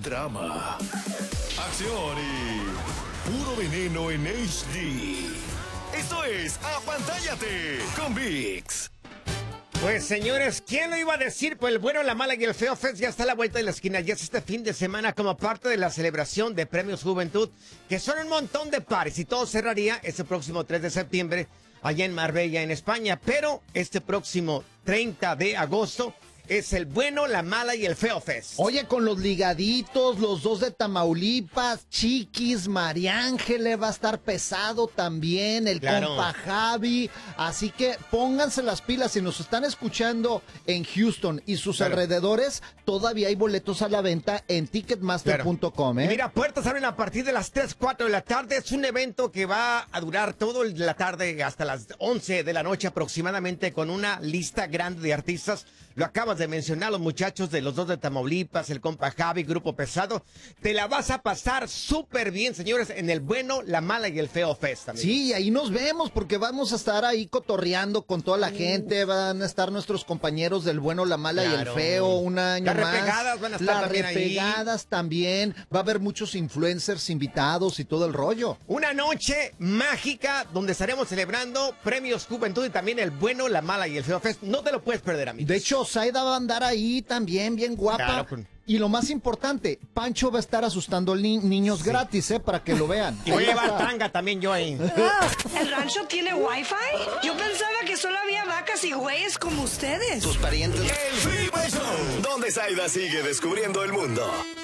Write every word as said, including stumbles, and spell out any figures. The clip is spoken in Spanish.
drama, acción y puro veneno en H D. Esto es Apantállate con ViX. Pues señores, ¿quién lo iba a decir? Pues el bueno, la mala y el feo Fest ya está a la vuelta de la esquina. Ya es este fin de semana como parte de la celebración de Premios Juventud, que son un montón de pares y todo cerraría ese próximo tres de septiembre allá en Marbella, en España. Pero este próximo treinta de agosto es el bueno, la mala y el feo Fest. Oye, con los ligaditos, los dos de Tamaulipas, Chiquis, María Ángeles va a estar pesado también, el Claro. compa Javi. Así que pónganse las pilas, si nos están escuchando en Houston y sus Claro. alrededores, todavía hay boletos a la venta en ticketmaster punto com, ¿eh? Y mira, puertas abren a partir de las tres, cuatro de la tarde. Es un evento que va a durar toda la tarde hasta las once de la noche aproximadamente, con una lista grande de artistas. Lo acabas de mencionar, los muchachos de los dos de Tamaulipas, el compa Javi, Grupo Pesado. Te la vas a pasar súper bien, señores, en el bueno, la mala y el feo Fest también. Sí, ahí nos vemos porque vamos a estar ahí cotorreando con toda la gente, van a estar nuestros compañeros del bueno, la mala y el Claro. feo un año Las más. repegadas van a estar Las también ahí. repegadas también, va a haber muchos influencers invitados y todo el rollo. Una noche mágica donde estaremos celebrando Premios Juventud y también el bueno, la mala y el feo Fest. No te lo puedes perder, amigos. De hecho, Zaida va a andar ahí también, bien guapa. Claro, pues. Y lo más importante, Pancho va a estar asustando ni- niños Sí. gratis, ¿eh? Para que lo vean. Y voy a Ahí va llevar estar. tanga también yo ahí. ¿El rancho tiene wifi? Yo pensaba que solo había vacas y güeyes como ustedes. El Freeway Show, donde Zaida sigue descubriendo el mundo.